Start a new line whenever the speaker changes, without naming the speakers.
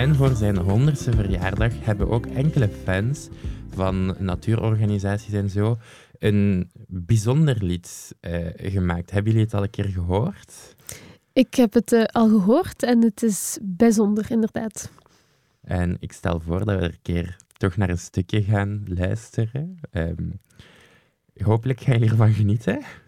En voor zijn 100ste verjaardag hebben ook enkele fans van natuurorganisaties en zo een bijzonder lied gemaakt. Hebben jullie het al een keer gehoord?
Ik heb het al gehoord en het is bijzonder, inderdaad.
En ik stel voor dat we er een keer toch naar een stukje gaan luisteren. Hopelijk gaan jullie ervan genieten.